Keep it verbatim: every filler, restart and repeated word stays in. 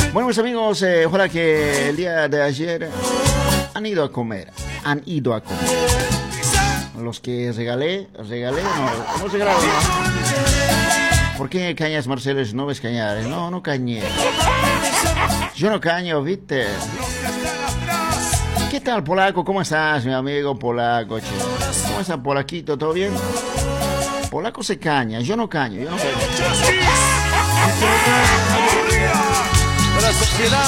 Bueno, mis amigos, eh, ojalá que el día de ayer han ido a comer. Han ido a comer. Los que regalé, regalé, no, no regalaron. ¿No? ¿Por qué cañas, Marcelo? No ves cañar. No, no cañé. Yo no caño, ¿viste? ¿Qué tal, Polaco? ¿Cómo estás, mi amigo Polaco? Che? ¿Cómo estás, Polaquito? ¿Todo bien? Polaco se caña, yo no caño, yo no caño.